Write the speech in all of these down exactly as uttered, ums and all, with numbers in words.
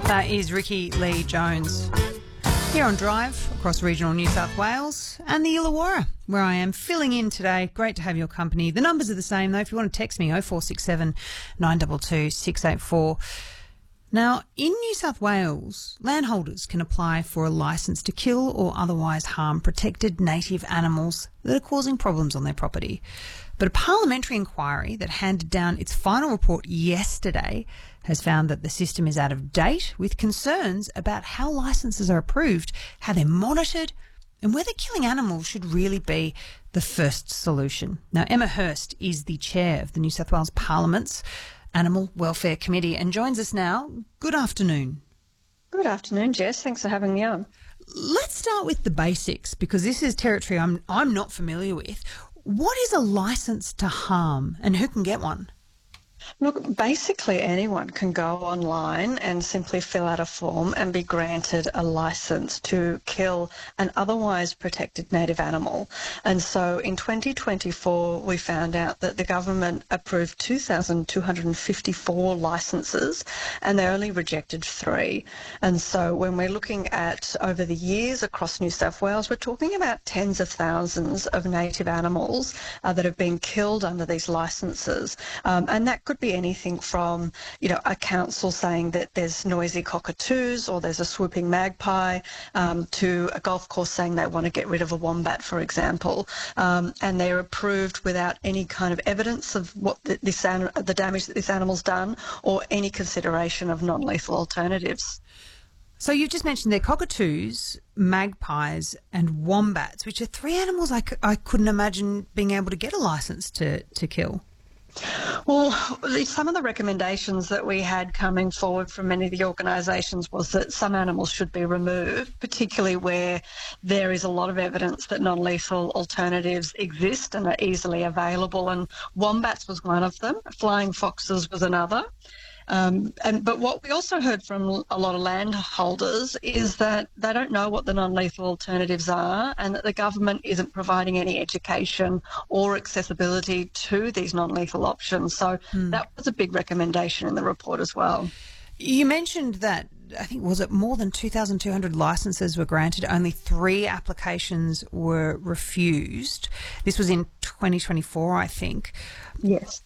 That is Ricky Lee Jones. Here on Drive, across regional New South Wales and the Illawarra, where I am filling in today. Great to have your company. The numbers are the same, though. If you want to text me, oh four six seven, nine two two, six eight four. Now, in New South Wales, landholders can apply for a licence to kill or otherwise harm protected native animals that are causing problems on their property. But a parliamentary inquiry that handed down its final report yesterday has found that the system is out of date, with concerns about how licences are approved, how they're monitored, and whether killing animals should really be the first solution. Now, Emma Hurst is the chair of the New South Wales Parliament's Animal Welfare Committee and joins us now. Good afternoon. Good afternoon, Jess. Thanks for having me on. Let's start with the basics, because this is territory I'm I'm not familiar with. What is a licence to harm and who can get one? Look, basically anyone can go online and simply fill out a form and be granted a licence to kill an otherwise protected native animal. And so in twenty twenty-four, we found out that the government approved two thousand two hundred fifty-four licences and they only rejected three. And so when we're looking at over the years across New South Wales, we're talking about tens of thousands of native animals uh, that have been killed under these licences. Um, and that could be anything from, you know, a council saying that there's noisy cockatoos or there's a swooping magpie, um, to a golf course saying they want to get rid of a wombat, for example, um, and they're approved without any kind of evidence of what the, this the damage that this animal's done or any consideration of non-lethal alternatives. So you've just mentioned they're cockatoos, magpies and wombats, which are three animals I, c- I couldn't imagine being able to get a licence to, to kill. Well, some of the recommendations that we had coming forward from many of the organisations was that some animals should be removed, particularly where there is a lot of evidence that non-lethal alternatives exist and are easily available, and wombats was one of them. Flying foxes was another. Um, and but what we also heard from a lot of landholders is that they don't know what the non-lethal alternatives are and that the government isn't providing any education or accessibility to these non-lethal options. So mm. that was a big recommendation in the report as well. You mentioned that, I think, was it more than two thousand two hundred licences were granted, only three applications were refused. This was in twenty twenty-four, I think. Yes.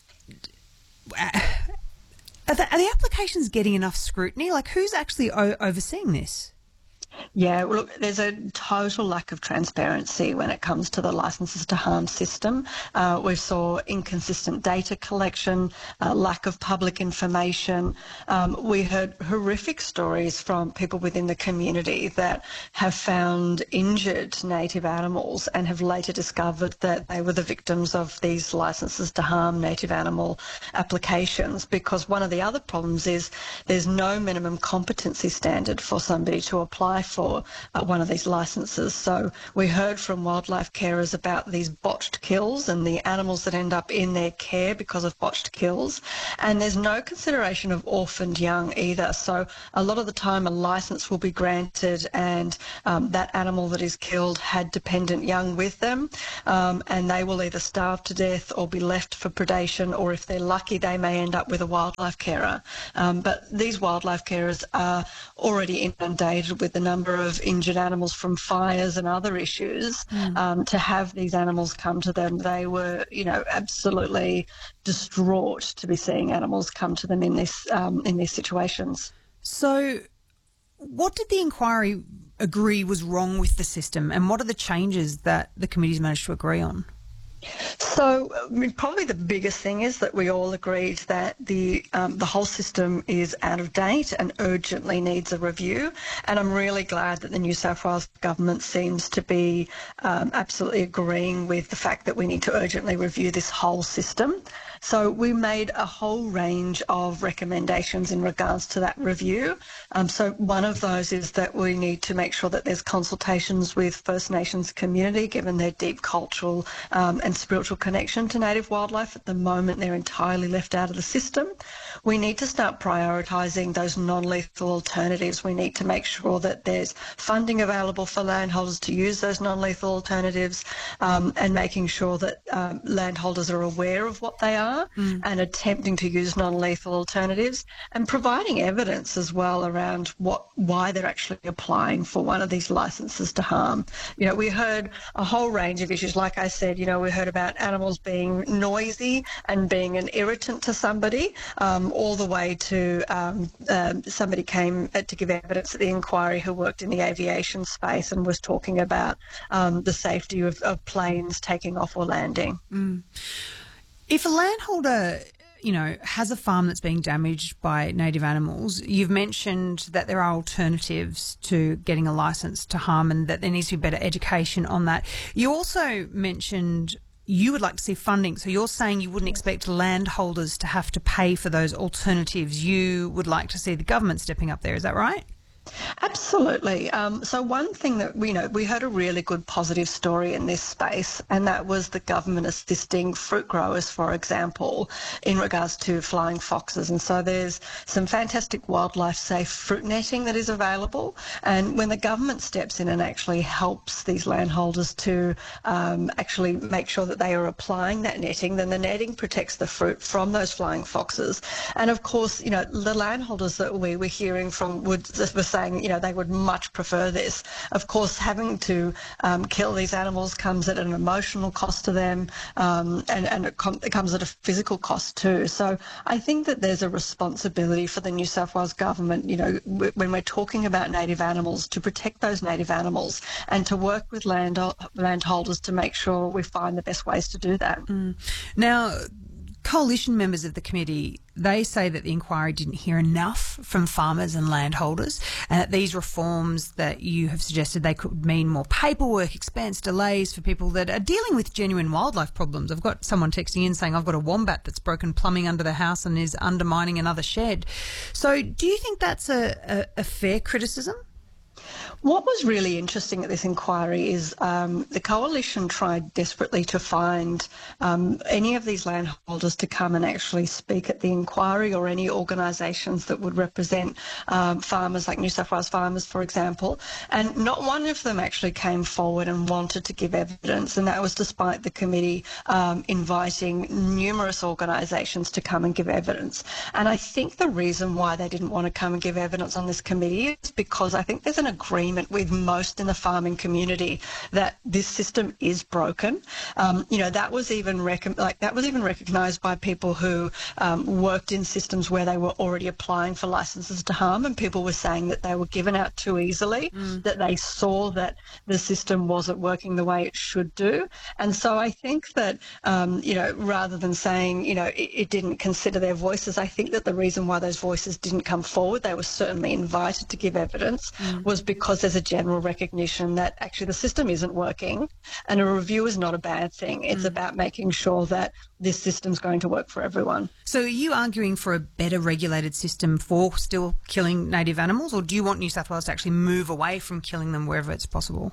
Are the, are the applications getting enough scrutiny? Like, who's actually o- overseeing this? Yeah, well, look, there's a total lack of transparency when it comes to the licences to harm system. Uh, we saw inconsistent data collection, uh, lack of public information. Um, we heard horrific stories from people within the community that have found injured native animals and have later discovered that they were the victims of these licences to harm native animal applications, because one of the other problems is there's no minimum competency standard for somebody to apply for uh, one of these licences. So we heard from wildlife carers about these botched kills and the animals that end up in their care because of botched kills. And there's no consideration of orphaned young either. So a lot of the time a licence will be granted and um, that animal that is killed had dependent young with them, um, and they will either starve to death or be left for predation, or if they're lucky they may end up with a wildlife carer. Um, but these wildlife carers are already inundated with the number of injured animals from fires and other issues. Mm. Um, to have these animals come to them, they were, you know, absolutely distraught to be seeing animals come to them in this um, in these situations. So, what did the inquiry agree was wrong with the system, and what are the changes that the committee's managed to agree on? So I mean, probably the biggest thing is that we all agreed that the um, the whole system is out of date and urgently needs a review. And I'm really glad that the New South Wales government seems to be um, absolutely agreeing with the fact that we need to urgently review this whole system. So we made a whole range of recommendations in regards to that review. Um, so one of those is that we need to make sure that there's consultations with First Nations community, given their deep cultural um, and spiritual connection to native wildlife. At the moment, they're entirely left out of the system. We need to start prioritising those non-lethal alternatives. We need to make sure that there's funding available for landholders to use those non-lethal alternatives, um, and making sure that um, landholders are aware of what they are mm. and attempting to use non-lethal alternatives, and providing evidence as well around what why they're actually applying for one of these licences to harm. You know, we heard a whole range of issues. Like I said, you know, we heard about animals being noisy and being an irritant to somebody, um, all the way to um, um, somebody came to give evidence at the inquiry who worked in the aviation space and was talking about um, the safety of, of planes taking off or landing. Mm. If a landholder, you know, has a farm that's being damaged by native animals, you've mentioned that there are alternatives to getting a licence to harm and that there needs to be better education on that. You also mentioned you would like to see funding. So you're saying you wouldn't expect landholders to have to pay for those alternatives. You would like to see the government stepping up there. Is that right? Absolutely. Um, so one thing that we know, we heard a really good positive story in this space, and that was the government assisting fruit growers, for example, in regards to flying foxes. And so there's some fantastic wildlife safe fruit netting that is available. And when the government steps in and actually helps these landholders to um, actually make sure that they are applying that netting, then the netting protects the fruit from those flying foxes. And of course, you know, the landholders that we were hearing from would were saying, you know, they would much prefer this. Of course, having to um, kill these animals comes at an emotional cost to them, um, and, and it, com- it comes at a physical cost too. So I think that there's a responsibility for the New South Wales government, you know, w- when we're talking about native animals, to protect those native animals and to work with land landholders to make sure we find the best ways to do that. Mm. Now, Coalition members of the committee, they say that the inquiry didn't hear enough from farmers and landholders, and that these reforms that you have suggested, they could mean more paperwork, expense, delays for people that are dealing with genuine wildlife problems. I've got someone texting in saying, I've got a wombat that's broken plumbing under the house and is undermining another shed. So do you think that's a, a, a fair criticism? What was really interesting at this inquiry is um, the Coalition tried desperately to find um, any of these landholders to come and actually speak at the inquiry, or any organisations that would represent um, farmers, like New South Wales Farmers, for example. And not one of them actually came forward and wanted to give evidence, and that was despite the committee um, inviting numerous organisations to come and give evidence. And I think the reason why they didn't want to come and give evidence on this committee is because I think there's an agreement with most in the farming community that this system is broken. Um, you know, that was even rec- like that was even recognised by people who um, worked in systems where they were already applying for licences to harm, and people were saying that they were given out too easily, mm. that they saw that the system wasn't working the way it should do. And so I think that, um, you know, rather than saying, you know, it, it didn't consider their voices, I think that the reason why those voices didn't come forward, they were certainly invited to give evidence, mm. was because there's a general recognition that actually the system isn't working, and a review is not a bad thing. It's mm. about making sure that this system's going to work for everyone. So are you arguing for a better regulated system for still killing native animals, or do you want New South Wales to actually move away from killing them wherever it's possible?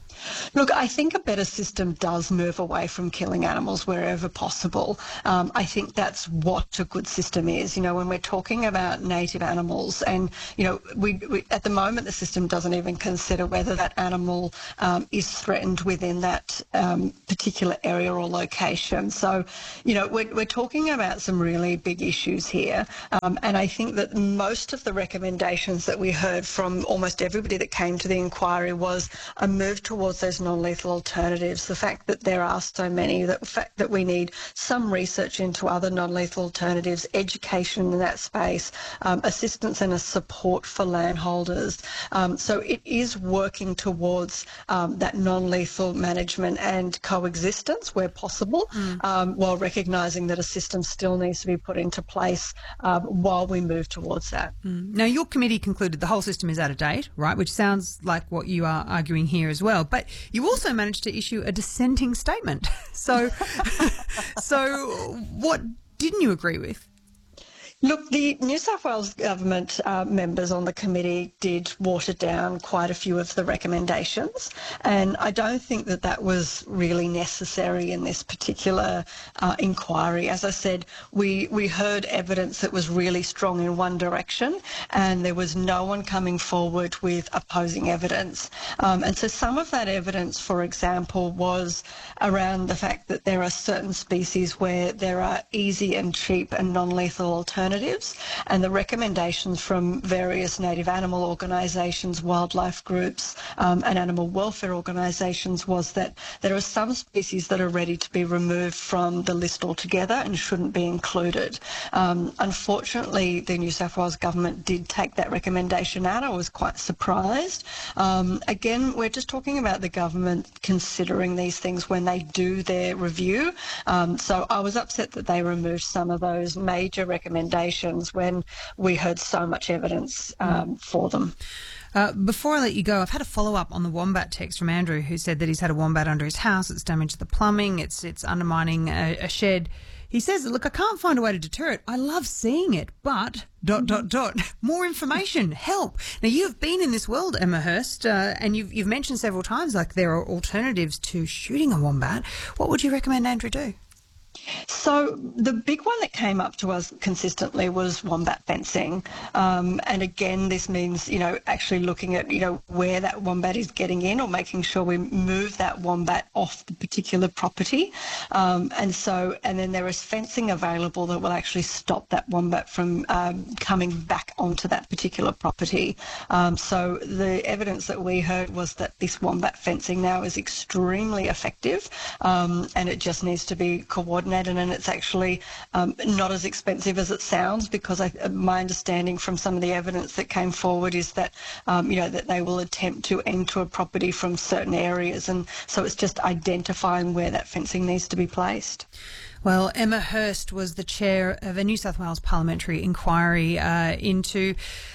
Look, I think a better system does move away from killing animals wherever possible. Um, I think that's what a good system is. You know, when we're talking about native animals, and, you know, we, we at the moment the system doesn't even consider whether that animal um, is threatened within that um, particular area or location. So, you know, we're, we're talking about some really big issues here. Um, and I think that most of the recommendations that we heard from almost everybody that came to the inquiry was a move towards those non-lethal alternatives, the fact that there are so many, the fact that we need some research into other non-lethal alternatives, education in that space, um, assistance and a support for landholders. Um, so it is working towards um, that non-lethal management and coexistence where possible, mm. um, while recognising that a system still needs to be put into place um, while we move towards that. Mm. Now, your committee concluded the whole system is out of date, right, which sounds like what you are arguing here as well. But you also managed to issue a dissenting statement. So, so what didn't you agree with? Look, the New South Wales Government uh, members on the committee did water down quite a few of the recommendations, and I don't think that that was really necessary in this particular uh, inquiry. As I said, we, we heard evidence that was really strong in one direction, and there was no one coming forward with opposing evidence. Um, and so some of that evidence, for example, was around the fact that there are certain species where there are easy and cheap and non-lethal alternatives. And the recommendations from various native animal organisations, wildlife groups um, and animal welfare organisations was that there are some species that are ready to be removed from the list altogether and shouldn't be included. Um, unfortunately, the New South Wales Government did take that recommendation out. I was quite surprised. Um, again, we're just talking about the government considering these things when they do their review. Um, so I was upset that they removed some of those major recommendations when we heard so much evidence um, for them. Uh, before I let you go, I've had a follow-up on the wombat text from Andrew, who said that he's had a wombat under his house. It's damaged the plumbing. It's it's undermining a, a shed. He says, look, I can't find a way to deter it. I love seeing it, but dot, dot, dot, more information, help. Now, you've been in this world, Emma Hurst, uh, and you've, you've mentioned several times, like, there are alternatives to shooting a wombat. What would you recommend Andrew do? So the big one that came up to us consistently was wombat fencing. Um, and again, this means, you know, actually looking at, you know, where that wombat is getting in or making sure we move that wombat off the particular property. Um, and so, and then there is fencing available that will actually stop that wombat from um, coming back onto that particular property. Um, so the evidence that we heard was that this wombat fencing now is extremely effective, um, and it just needs to be coordinated. And it's actually um, not as expensive as it sounds, because I, my understanding from some of the evidence that came forward is that, um, you know, that they will attempt to enter a property from certain areas. And so it's just identifying where that fencing needs to be placed. Well, Emma Hurst was the chair of a New South Wales parliamentary inquiry uh, into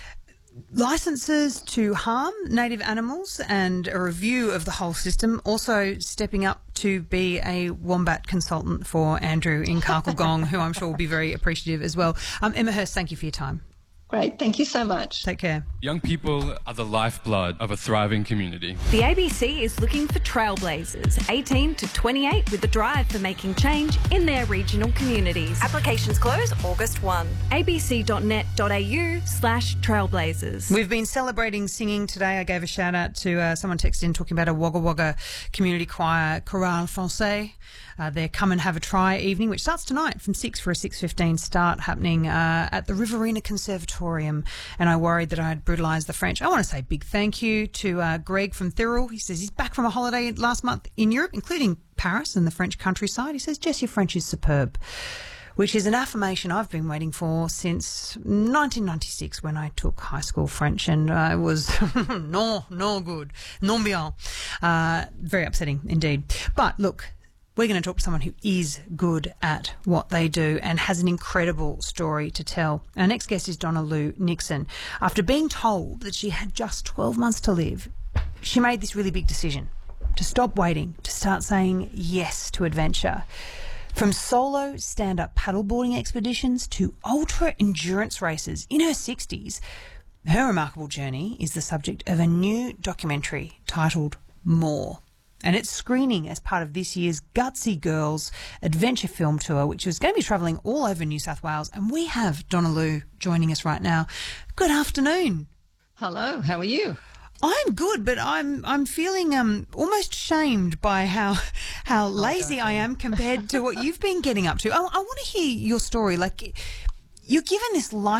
licences to harm native animals and a review of the whole system, also stepping up to be a wombat consultant for Andrew in Karkagong, who I'm sure will be very appreciative as well. Um, Emma Hurst, thank you for your time. Great. Thank you so much. Take care. Young people are the lifeblood of a thriving community. The A B C is looking for trailblazers, eighteen to twenty-eight, with a drive for making change in their regional communities. Applications close August first. abc.net.au slash trailblazers. We've been celebrating singing today. I gave a shout out to uh, someone texted in talking about a Wagga Wagga community choir, Chorale Français. Uh, their Come and Have a Try evening, which starts tonight from six for a six fifteen start, happening uh, at the Riverina Conservatorium. And I worried that I had brutalised the French. I want to say big thank you to uh, Greg from Thirroul. He says he's back from a holiday last month in Europe, including Paris and the French countryside. He says, Jess, your French is superb, which is an affirmation I've been waiting for since nineteen ninety-six, when I took high school French, and uh, it was no, no good, non bien. Uh, very upsetting indeed. But look, we're going to talk to someone who is good at what they do and has an incredible story to tell. Our next guest is Donna Lou Nixon. After being told that she had just twelve months to live, she made this really big decision to stop waiting, to start saying yes to adventure. From solo stand-up paddleboarding expeditions to ultra-endurance races in her sixties, her remarkable journey is the subject of a new documentary titled More. And it's screening as part of this year's Gutsy Girls Adventure Film Tour, which is going to be travelling all over New South Wales. And we have Donna Lou joining us right now. Good afternoon. Hello, how are you? I'm good, but I'm I'm feeling um almost shamed by how how lazy I am compared to what you've been getting up to. I, I want to hear your story. Like, you're given this life